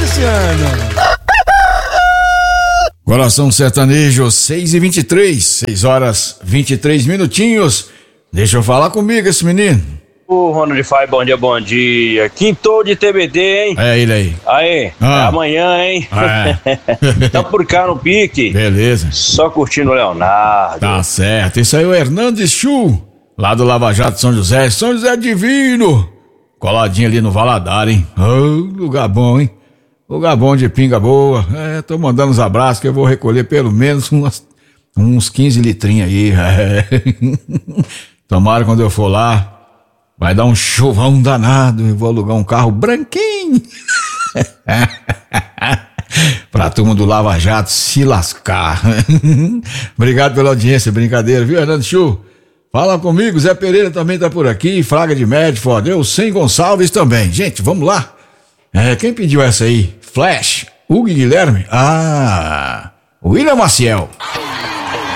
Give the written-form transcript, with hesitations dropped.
Luciano. Coração Sertanejo, 6h23, 6 horas 23 minutinhos. Deixa eu falar comigo esse menino. Ô, Ronald Fai, bom dia. Quintou de TBD, hein? É ele aí. Aí, é amanhã, hein? Tá por cá no pique. Beleza. Só curtindo o Leonardo. Tá certo. Isso aí é o Hernandes Chu, lá do Lava Jato São José. São José Divino. Coladinho ali no Valadares, hein? Lugar bom, hein? Lugar bom de pinga boa. Tô mandando uns abraços que eu vou recolher pelo menos uns 15 litrinhos aí. Tomara quando eu for lá. Vai dar um chuvão danado. Eu vou alugar um carro branquinho. Pra turma do Lava Jato se lascar. Obrigado pela audiência, brincadeira, viu, Hernando Chu? Fala comigo, Zé Pereira também tá por aqui, Fraga de Medford, eu sem Gonçalves também. Gente, vamos lá. Quem pediu essa aí? Flash, Hugo e Guilherme? William Maciel.